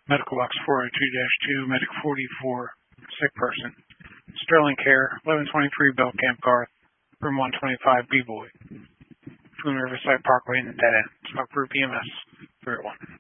Medical Box 402-2, Medic 44, sick person. Sterling Care, 1123 Bell Camp Garth, room 125, B-Boy. Twin Riverside Parkway in the dead end. Stock Group EMS 301.